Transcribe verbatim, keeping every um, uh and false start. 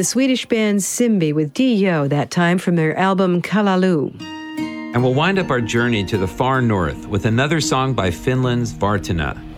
the Swedish band Simbi with Dio, that time from their album Kalalu. And we'll wind up our journey to the far north with another song by Finland's Vartena.